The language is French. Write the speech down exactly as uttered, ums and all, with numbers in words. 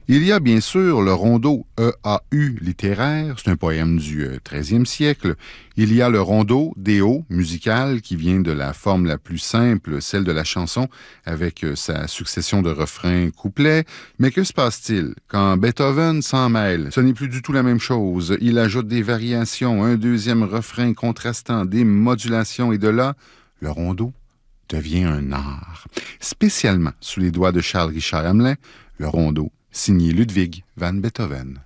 Il y a bien sûr le rondeau E A U littéraire, c'est un poème du euh, treizième siècle. Il y a le rondeau D O musical qui vient de la forme la plus simple, celle de la chanson, avec euh, sa succession de refrains couplets. Mais que se passe-t-il quand Beethoven s'en mêle? Ce n'est plus du tout la même chose. Il ajoute des variations, un deuxième refrain contrastant, des modulations et de là, le rondeau devient un art. Spécialement sous les doigts de Charles Richard Hamelin, le rondeau signé Ludwig van Beethoven.